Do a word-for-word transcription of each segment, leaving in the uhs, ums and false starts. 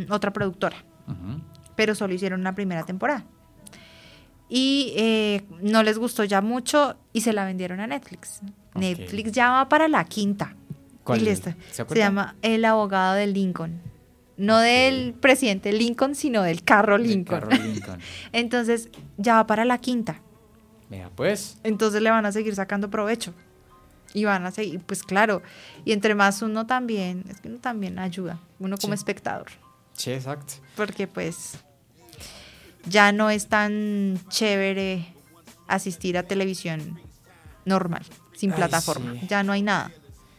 otra productora, Uh-huh. pero solo hicieron una primera temporada. Y eh, no les gustó ya mucho y se la vendieron a Netflix. Okay. Netflix ya va para la quinta. ¿Cuál Y listo. ¿Se Se acuerda? llama El abogado de Lincoln. No Okay. del presidente Lincoln, sino del carro Del Lincoln. carro Lincoln. Entonces ya va para la quinta. Vea, pues. Entonces le van a seguir sacando provecho. Y van a seguir, pues claro. Y entre más uno también, es que uno también ayuda, uno como Sí. espectador. Sí, exacto. Porque pues ya no es tan chévere asistir a televisión normal, sin Ay, plataforma. sí. Ya no hay nada.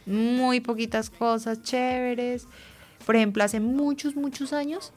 Muy poquitas cosas chéveres. Por ejemplo, hace muchos, muchos años,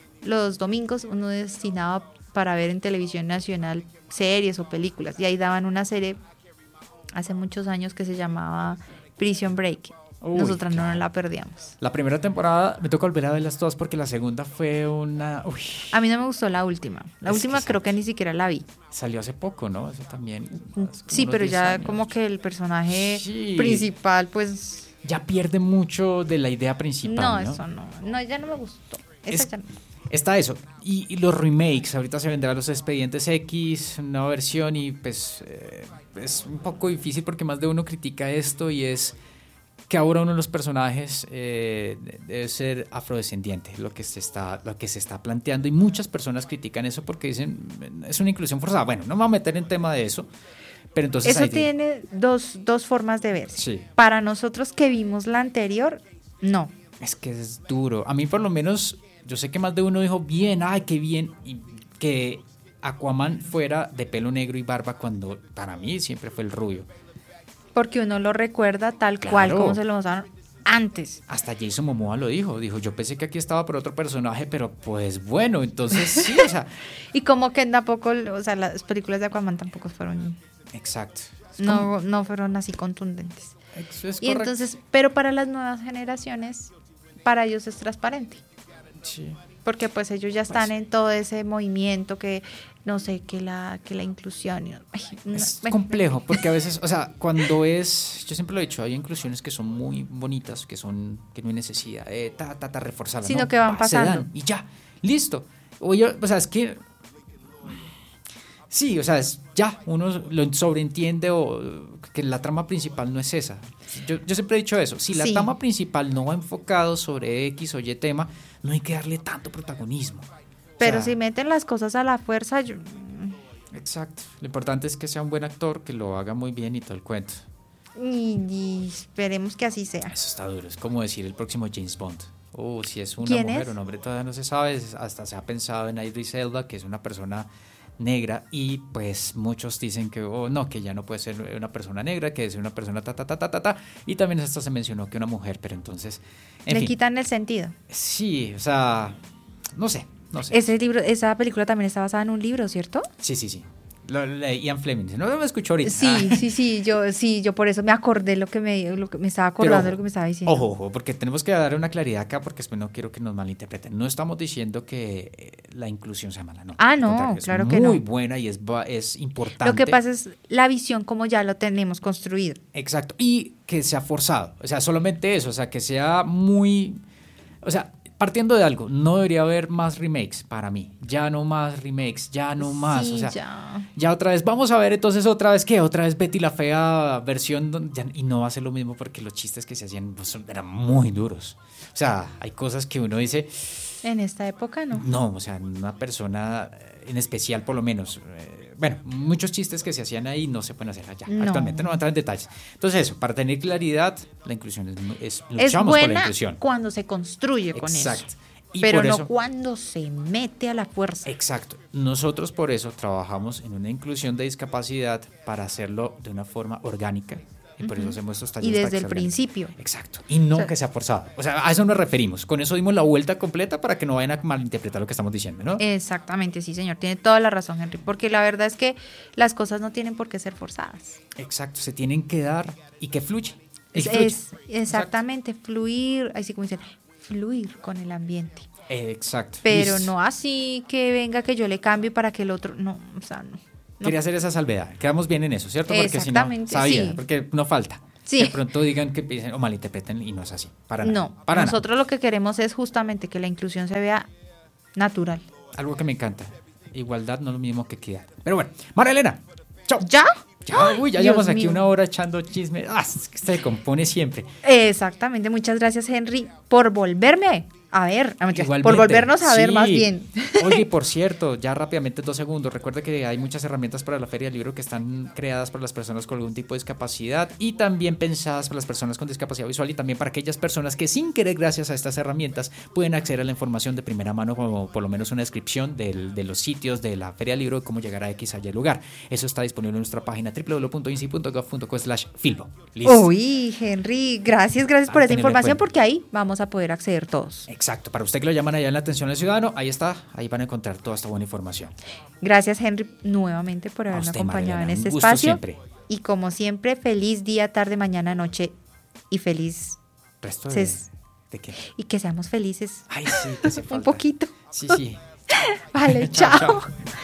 los domingos uno destinaba para ver en televisión nacional series o películas. Y ahí daban una serie hace muchos años que se llamaba Prison Break. Uy, Nosotras no claro. nos la perdíamos. La primera temporada me toca volver a verlas todas porque la segunda fue una... Uy, A mí no me gustó la última. La Es última que creo exacto. que ni siquiera la vi. salió hace poco, ¿no? Eso también. hace Sí, unos pero diez ya años. como que el personaje Sí. principal, pues... Ya pierde mucho de la idea principal, No, ¿no? eso no. No, ya no me gustó. Esa Es- ya no. Está eso. Y, y los remakes. Ahorita se vendrán los Expedientes X, una versión y pues eh, es un poco difícil porque más de uno critica esto y es que ahora uno de los personajes eh, debe ser afrodescendiente, lo que se está, lo que se está planteando y muchas personas critican eso porque dicen es una inclusión forzada. Bueno, no me voy a meter en tema de eso, pero entonces Eso ahí- tiene dos, dos formas de verse. Sí. Para nosotros que vimos la anterior, no. Es que es duro. A mí por lo menos, yo sé que más de uno dijo, bien, ay, qué bien, y que Aquaman fuera de pelo negro y barba cuando para mí siempre fue el rubio. Porque uno lo recuerda tal Claro. cual como se lo mostraron antes. Hasta Jason Momoa lo dijo, dijo, yo pensé que aquí estaba por otro personaje, pero pues bueno, entonces sí, o sea, Y como que tampoco, o sea, las películas de Aquaman tampoco fueron, exacto. Es como- no, no fueron así contundentes. Eso es Y correcto. entonces, pero para las nuevas generaciones, para ellos es transparente. Sí. Porque pues ellos ya están Pues- en todo ese movimiento que, no sé, que la, que la inclusión. y- ay, no, Es bueno, complejo porque a veces, o sea, cuando es, yo siempre lo he dicho, hay inclusiones que son muy bonitas, que son, que no hay necesidad de ta, ta, ta, reforzarlas, Sino ¿no? que van Pa, se pasando. dan y ya, listo. O, yo, o sea, es que, sí, o sea, es, ya, uno lo sobreentiende o que la trama principal no es esa. Yo, yo siempre he dicho eso, si la Sí. trama principal no va enfocado sobre X o Y tema, no hay que darle tanto protagonismo. O Pero sea, si meten las cosas a la fuerza, yo- exacto. Lo importante es que sea un buen actor, que lo haga muy bien y todo el cuento. y, y esperemos que así sea. Eso está duro. Es como decir el próximo James Bond. Uh, si es una ¿Quién mujer es? o un hombre todavía no se sabe. es- Hasta se ha pensado en Idris Elba, que es una persona negra. Y pues muchos dicen que oh, no, que ya no puede ser una persona negra, que es una persona ta, ta, ta, ta, ta, ta. Y también hasta se mencionó que una mujer, pero entonces... En Le fin, quitan el sentido. sí, o sea, no sé, no sé. Ese libro, esa película también está basada en un libro, ¿cierto? Sí, sí, sí. Lo, lo- Ian Fleming. No me escuchó ahorita. Sí, Ah. sí, sí, yo sí, yo por eso me acordé lo que me, lo que me estaba acordando Pero de lo que me estaba diciendo. Ojo, ojo, porque tenemos que dar una claridad acá porque después no quiero que nos malinterpreten. No estamos diciendo que eh, la inclusión sea mala, no. Ah, Al no, contrario, claro es que muy no. buena y es, va- es importante. Lo que pasa es la visión como ya lo tenemos construido. Exacto, y que sea forzado, o sea, solamente eso, o sea, que sea muy, o sea, partiendo de algo, no debería haber más remakes para mí, ya no más remakes, ya no más, Sí, o sea, ya. ya otra vez, vamos a ver entonces otra vez, ¿qué? Otra vez Betty la Fea versión, don- ya- y no va a ser lo mismo porque los chistes que se hacían pues, son- eran muy duros, o sea, hay cosas que uno dice, En esta época no. no, o sea, una persona eh, en especial por lo menos, eh, bueno, muchos chistes que se hacían ahí no se pueden hacer allá, No. actualmente no voy a entrar en detalles. Entonces eso, para tener claridad, la inclusión es, es Es luchamos por la buena inclusión. cuando se construye con Exacto. eso. Y Pero por no eso- cuando se mete a la fuerza. Exacto. Nosotros por eso trabajamos en una inclusión de discapacidad para hacerlo de una forma orgánica. Y por eso hacemos estos Y talleres. para desde que el sea orgánico. principio. Exacto. Y no O sea- que sea forzado. O sea, a eso nos referimos. Con eso dimos la vuelta completa para que no vayan a malinterpretar lo que estamos diciendo, ¿no? Exactamente, sí, señor. Tiene toda la razón, Henry. Porque la verdad es que las cosas no tienen por qué ser forzadas. Exacto. Se tienen que dar y que fluye. Y Es, fluye. es exactamente fluir, así como dicen, fluir con el ambiente. Eh, Exacto. Pero Listo. no así que venga que yo le cambie para que el otro. No, o sea, no. no. Quería hacer esa salvedad. Quedamos bien en eso, ¿cierto? Porque si no, Exactamente, sabía, sí. porque no falta. Sí. Que de pronto digan que piensen o malinterpreten y no es así. Para nada. No, para nosotros nada. lo que queremos es justamente que la inclusión se vea natural. Algo que me encanta. Igualdad no es lo mismo que equidad. Pero bueno, María Elena. Chao. ¿Ya? Ya, uy, ya Dios llevamos aquí mío. una hora echando chisme. Ah, es que se compone siempre. Exactamente, muchas gracias Henry por volverme a ver, ah, mentiras, por Igualmente. volvernos a ver Sí. más bien. Oye, por cierto, ya rápidamente dos segundos. Recuerda que hay muchas herramientas para la Feria del Libro que están creadas para las personas con algún tipo de discapacidad y también pensadas para las personas con discapacidad visual y también para aquellas personas que sin querer, gracias a estas herramientas, pueden acceder a la información de primera mano, como por lo menos una descripción del, de los sitios de la Feria del Libro y cómo llegar a X allá lugar. Eso está disponible en nuestra página doble u doble u doble u punto insi punto gov punto co slash filbo. Listo. Uy, Henry, gracias, gracias por Para esa tenerlo en información cuenta. porque ahí vamos a poder acceder todos. Exacto, para usted que lo llaman allá en la atención al ciudadano, ahí está, ahí van a encontrar toda esta buena información. Gracias Henry nuevamente por A haberme usted, acompañado Marilena, en este un gusto espacio. siempre. Y como siempre, feliz día, tarde, mañana, noche y feliz ¿Resto de, Ses- de qué? y que seamos felices Ay, sí, que hace un falta. poquito. Sí, sí. Vale, Chao, chao. chao.